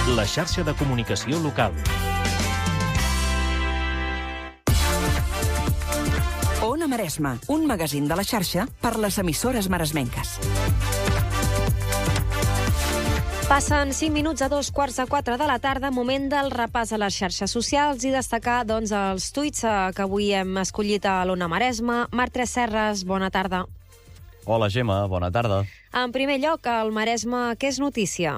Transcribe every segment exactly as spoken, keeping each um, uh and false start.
la xarxa de comunicació local. Ona Maresme, un magazín de la xarxa per les emissores maresmenques. Passen cinc minuts a dos quarts de quatre de la tarda, moment del repàs a les xarxes socials i destacar doncs, els tuits que avui hem escollit a l'Ona Maresme. Marc Tresserras, bona tarda. Hola, Gemma, bona tarda. En primer lloc, al Maresme, què és notícia?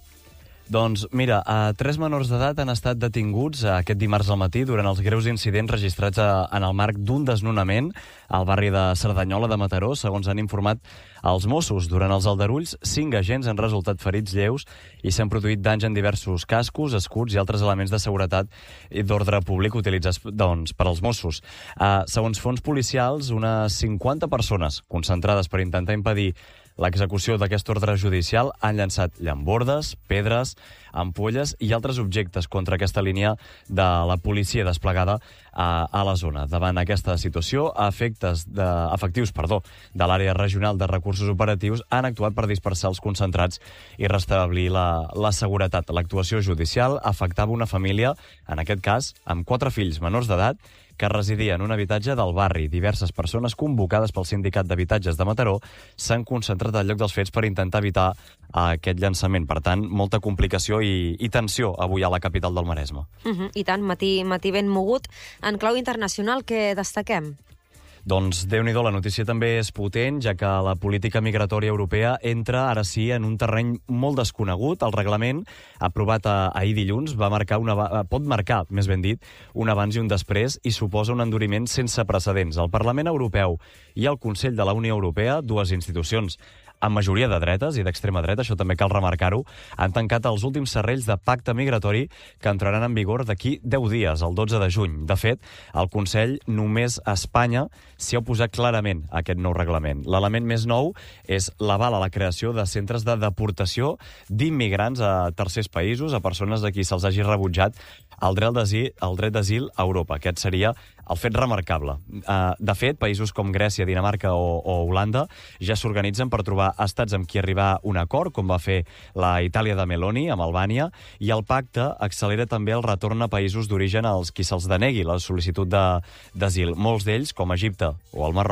Doncs mira, eh, tres menors d'edat han estat detinguts eh, aquest dimarts al matí durant els greus incidents registrats eh, en el marc d'un desnonament al barri de Cerdanyola de Mataró, segons han informat els Mossos. Durant els aldarulls, cinc agents han resultat ferits lleus i s'han produït danys en diversos cascos, escuts i altres elements de seguretat i d'ordre públic utilitzats doncs, per als Mossos. Eh, segons fons policials, unes cinquanta persones concentrades per intentar impedir l'execució d'aquest ordre judicial han llançat llambordes, pedres, ampolles i altres objectes contra aquesta línia de la policia desplegada a, a la zona. Davant aquesta situació, efectes de, efectius perdó, de l'àrea regional de recursos operatius han actuat per dispersar els concentrats i restablir la, la seguretat. L'actuació judicial afectava una família, en aquest cas, amb quatre fills menors d'edat, que residia en un habitatge del barri. Diverses persones convocades pel Sindicat d'Habitatges de Mataró s'han concentrat al lloc dels fets per intentar evitar aquest llançament. Per tant, molta complicació i, i tensió avui a la capital del Maresme. Uh -huh. I tant, matí, matí ben mogut. En clau internacional, què destaquem? Doncs, Déu-n'hi-do, la notícia també és potent, ja que la política migratòria europea entra, ara sí, en un terreny molt desconegut. El reglament, aprovat ahir dilluns, va marcar una, pot marcar, més ben dit, un abans i un després, i suposa un enduriment sense precedents. El Parlament Europeu i el Consell de la Unió Europea, dues institucions amb majoria de dretes i d'extrema dreta, això també cal remarcar-ho, han tancat els últims serrells de pacte migratori que entraran en vigor d'aquí deu dies, el dotze de juny. De fet, el Consell, només a Espanya, s'hi ha oposat clarament a aquest nou reglament. L'element més nou és l'aval a la creació de centres de deportació d'immigrants a tercers països, a persones a qui se'ls hagi rebutjat el dret d'asil, el dret d'asil a Europa. Aquest seria el fet remarcable. De fet, països com Grècia, Dinamarca o, o Holanda ja s'organitzen per trobar estats amb qui arribar a un acord, com va fer la Itàlia de Meloni amb Albània, i el pacte accelera també el retorn a països d'origen als qui se'ls denegui la sol·licitud d'asil. Molts d'ells, com Egipte o el Marroc,